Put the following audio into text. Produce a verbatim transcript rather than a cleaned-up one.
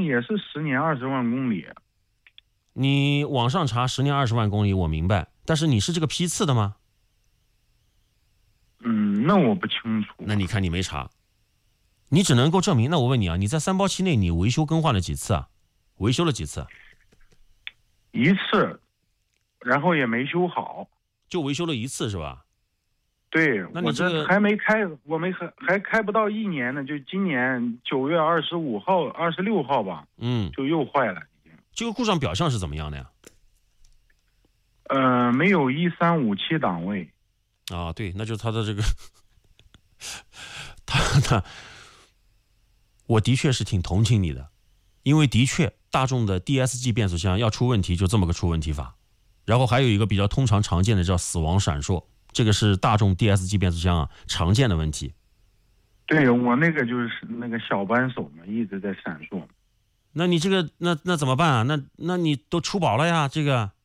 也是十年二十万公里。 你网上查十年二十万公里，我明白，但是你是这个批次的吗？ 嗯，那我不清楚。 那你看你没查，你只能够证明。那我问你啊，你在三包期内你维修更换了几次啊？维修了几次？ 一次，然后也没修好。 就维修了一次是吧？ 对， 那你这个我这还没开，我没还还开不到一年呢，就今年九月二十五号、二十六号吧， 嗯， 就又坏了。 这个故障表象是怎么样的呀？ 呃，没有一三五七档位。 啊，对，那就是他的这个，他他，我的确是挺同情你的，因为的确大众的 D S G 变速箱要出问题就这么个出问题法，然后还有一个比较通常常见的叫死亡闪烁，这个是大众 D S G 变速箱啊常见的问题。 对，我那个就是那个小扳手嘛，一直在闪烁。 那你这个那那怎么办啊？那那你都出保了呀？这个